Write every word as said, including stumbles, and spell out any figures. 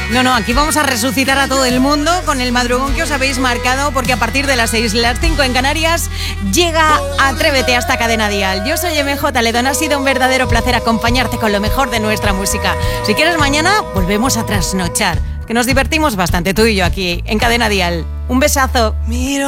No, no, aquí vamos a resucitar a todo el mundo con el madrugón que os habéis marcado, porque a partir de las seis, las cinco en Canarias, llega Atrévete hasta Cadena Dial. Yo soy M J Ledón, ha sido un verdadero placer acompañarte con lo mejor de nuestra música. Si quieres, mañana volvemos a trasnochar, que nos divertimos bastante tú y yo aquí en Cadena Dial. Un besazo. Miro